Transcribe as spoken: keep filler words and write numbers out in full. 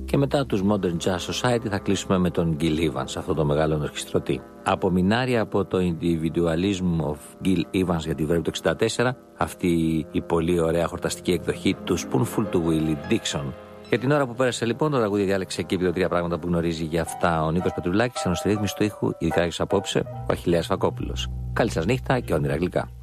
Και μετά τους Modern Jazz Society θα κλείσουμε με τον Gil Evans, αυτό το μεγάλο ορχιστρωτή. Απομεινάρια από το Individualism of Gil Evans για τη Verve του εξήντα τέσσερα, αυτή η πολύ ωραία χορταστική εκδοχή του Spoonful του Willie Dixon. Για την ώρα που πέρασε λοιπόν, το τραγούδι διάλεξε και επί τρία πράγματα που γνωρίζει για αυτά ο Νίκος Πετρουλάκης, ενώ στη ρύθμιση του ήχου, ειδικά έχεις απόψε, ο Αχιλλέας Φακόπουλος. Καλή σας νύχτα και όνειρα γλυκά.